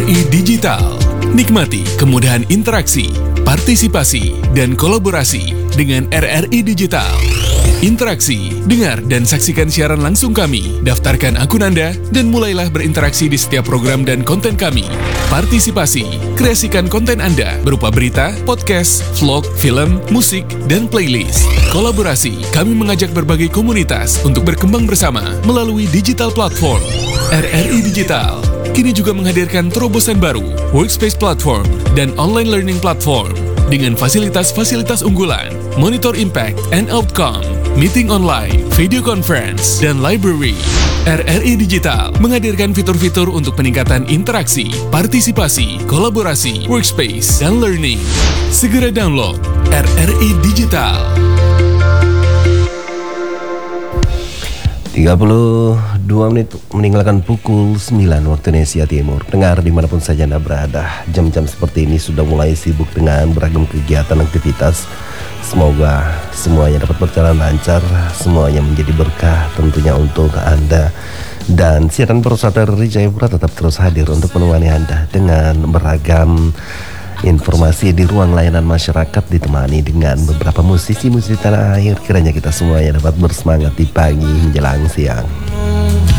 RRI Digital. Nikmati kemudahan interaksi, partisipasi, dan kolaborasi dengan RRI Digital. Interaksi, dengar dan saksikan siaran langsung kami, daftarkan akun Anda, dan mulailah berinteraksi di setiap program dan konten kami. Partisipasi, kreasikan konten Anda berupa berita, podcast, vlog, film, musik, dan playlist. Kolaborasi, kami mengajak berbagai komunitas untuk berkembang bersama melalui digital platform. RRI Digital kini juga menghadirkan terobosan baru, workspace platform, dan online learning platform dengan fasilitas-fasilitas unggulan, monitor impact and outcome, meeting online, video conference, dan library. RRI Digital menghadirkan fitur-fitur untuk peningkatan interaksi, partisipasi, kolaborasi, workspace, dan learning. Segera download RRI Digital. 32 menit meninggalkan pukul 9 waktu Indonesia Timur. Dengar dimanapun saja Anda berada, jam-jam seperti ini sudah mulai sibuk dengan beragam kegiatan aktivitas. Semoga semuanya dapat berjalan lancar, semuanya menjadi berkah tentunya untuk Anda. Dan siaran Persada dari Jayapura tetap terus hadir untuk menemani Anda dengan beragam informasi di ruang layanan masyarakat, ditemani dengan beberapa musisi-musisi tanah air. Kiranya kita semuanya dapat bersemangat di pagi menjelang siang.